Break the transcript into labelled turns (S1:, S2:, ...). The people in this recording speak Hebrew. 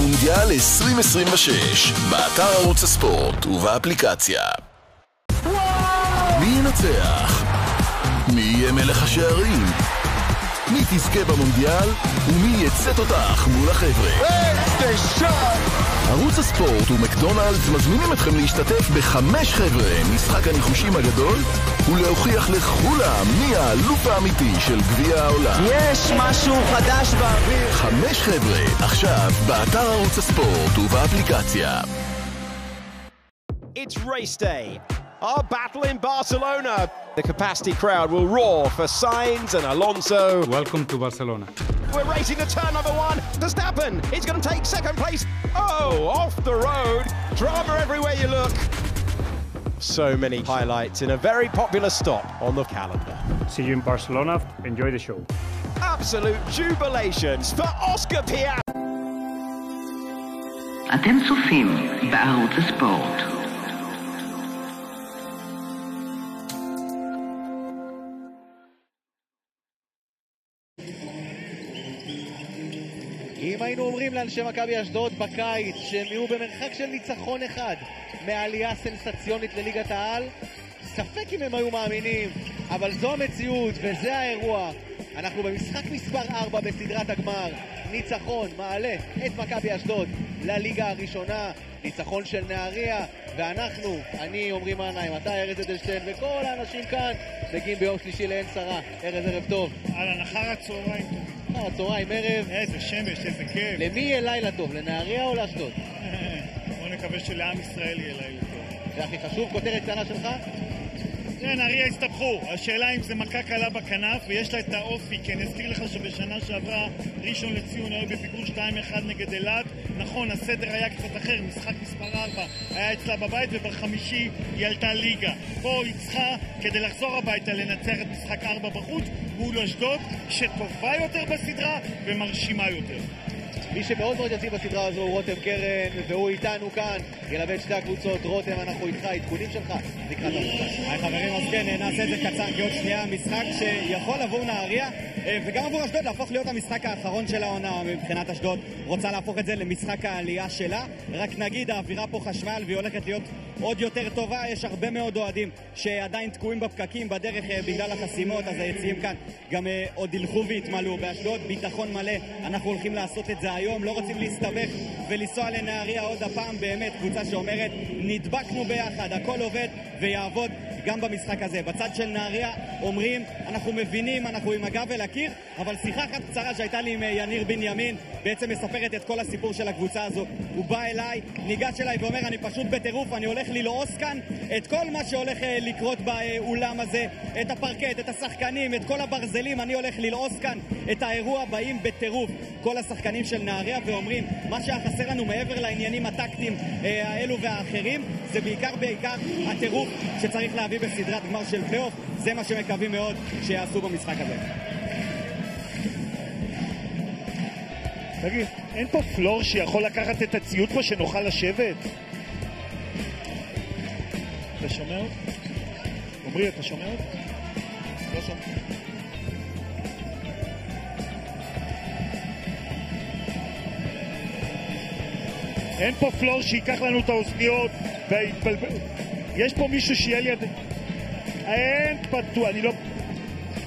S1: מונדיאל 2026, באתר ערוץ הספורט ובאפליקציה. מי ינצח? מי יהיה מלך השערים? מי תזכה במונדיאל? ומי יצא תותח מול החבר'ה? ערוץ הספורט ומקדונלדס מזמינים אתכם להשתתף ב5 חבר'ה, משחק הניחושים הגדול, ולהוכיח לכולם מי האלוף האמיתי של גביע העולם.
S2: יש משהו חדש באוויר.
S1: 5 חבר'ה, עכשיו באתר ערוץ הספורט ובאפליקציה.
S3: It's race day. Our battle in Barcelona. The capacity crowd will roar for Sainz and Alonso.
S4: Welcome to Barcelona.
S3: We're racing to turn number 1. Verstappen, he's going to take second place. Oh, off the road. Drama everywhere you look. So many highlights in a very popular stop on the calendar.
S4: See you in Barcelona. Enjoy the show.
S3: Absolute jubilations for Oscar Piastri.
S5: אתם צופים בערוץ הספורט.
S6: אם היינו אומרים לאנשי מכבי אשדוד בקיץ שהם יהיו במרחק של ניצחון אחד מעלייה סנסציונית לליגת העל, ספק אם הם היו מאמינים, אבל זו המציאות וזה האירוע. אנחנו במשחק מספר 4 בסדרת הגמר, ניצחון מעלה את מכבי אשדוד לליגה הראשונה, ניצחון של נהריה, ואנחנו, אני עומרי מנהיים, אתה ארז אדלשטיין וכל האנשים כאן מגיעים ביום שלישי לעין שרה. ארז, ערב טוב.
S7: אהלן, אחר הצהריים טוב.
S6: אחר הצהריים, ערב.
S7: איזה שמש, איזה כיף.
S6: למי יהיה לילה טוב, לנהריה או לאשדוד?
S7: בוא נקווה שלעם ישראל יהיה לילה טוב.
S6: זה הכי חשוב, כותרת קטנה שלך?
S7: נהריה הסתבכו, השאלה אם זה מכה קלה בכנף ויש לה את האופי, כי אני אזכיר לך שבשנה שעברה ראשון לציון היו בפיגור 2-1 נגד אילת. נכון, הסדר היה קצת אחר, משחק מספר 4 היה אצלה בבית ובחמישי היא עלתה ליגה. פה היא צריכה כדי לחזור הביתה לנצח את משחק 4 בחוץ מול אשדוד שטובה יותר בסדרה ומרשימה יותר.
S6: מי שמאוד מאוד יציב בסדרה הזו הוא רותם קרן, והוא איתנו כאן, ילווה את שתי הקבוצות. רותם, אנחנו איתך, עדכונים שלך לקראת המשחק.
S8: היי חברים, אז כן, נעשה את זה קצר, כי עוד שנייה משחק שיכול עבור נהריה וגם עבור אשדוד להפוך להיות המשחק האחרון של העונה. מבחינת אשדוד רוצה להפוך את זה למשחק העלייה שלה. רק נגיד, האווירה פה חשמל והיא הולכת להיות עוד יותר טובה. יש הרבה מאוד אוהדים שעדיין תקועים בפקקים בדרך בגלל החסימות, אז היציעים כאן גם עוד ילכו והתמלאו. באשדוד ביטחון מלא, אנחנו הולכים לעשות את זה היום, לא רוצים להסתבך ולנסוע לנהריה עוד הפעם. באמת קבוצה שאומרת נדבקנו ביחד, הכל עובד ויעבוד גם במשחק הזה. בצד של נהריה אומרים אנחנו מבינים, אנחנו עם הגב אל הקיר, אבל שיחה אחת קצרה שהייתה לי עם יניר בנימין בעצם מספרת את כל הסיפור של הקבוצה הזו. הוא בא אליי, ניגש אליי ואומר אני פשוט בטירוף, אני הולך ללעוס כאן את כל מה שהולך לקרות באולם הזה, את הפרקט, את השחקנים, את כל הברזלים, אני הולך ללעוס כאן את האירוע. באים בטירוף כל השחקנים של נהריה ואומרים מה שהחסר לנו מעבר לעניינים הטקטיים האלו והאחרים זה בעיקר הטירוף שצריך להביא בסדרת גמר של פלייאוף. זה מה שמקווים מאוד שיעשו במשחק הזה.
S7: תגיד, אין פה פלור שיכול לקחת את הציוד פה שנוכל לשבת? אתה שומע עוד? עומרי, אתה שומע עוד? לא שומע. אין פה פלור שיקח לנו את האוזניות ויתבלבל. יש פה מישהו שיהיה ליד... אין פתוח, אני לא...